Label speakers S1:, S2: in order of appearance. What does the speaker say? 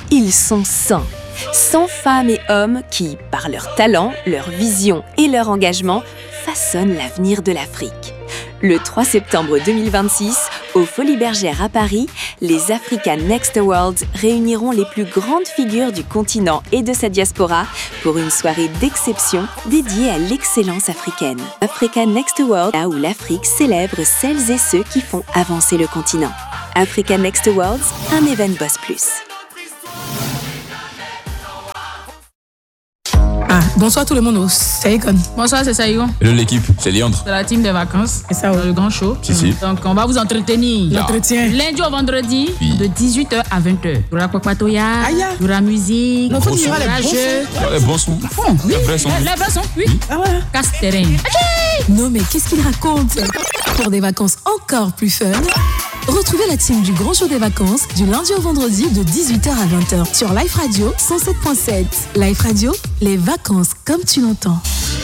S1: Ils sont 100. 100 femmes et hommes qui, par leur talent, leur vision et leur engagement, façonnent l'avenir de l'Afrique. Le 3 septembre 2026, aux Folies Bergères à Paris, les Africa Next Awards réuniront les plus grandes figures du continent et de sa diaspora pour une soirée d'exception dédiée à l'excellence africaine. Africa Next Awards, là où l'Afrique célèbre celles et ceux qui font avancer le continent. Africa Next Awards, un événement Boss Plus.
S2: Bonsoir tout le monde, c'est Icon.
S3: Bonsoir, c'est Saïgon.
S4: Hello l'équipe, c'est Léandre.
S3: C'est la team des vacances.
S2: C'est ça,
S3: le grand show.
S4: Si.
S3: Donc, on va vous entretenir.
S2: L'entretien.
S3: Lundi au vendredi, de 18h à 20h. Il y aura Patoya, il y aura musique, il y aura jeu.
S4: Les bons sons.
S3: Oui.
S4: Les vrais sons.
S3: Les vrais sons, oui. Casse-terrain.
S2: Non mais qu'est-ce qu'il raconte? Pour des vacances encore plus fun, retrouvez la team du Grand Show des vacances du lundi au vendredi de 18h à 20h sur Life Radio 107.7. Life Radio, les vacances comme tu l'entends.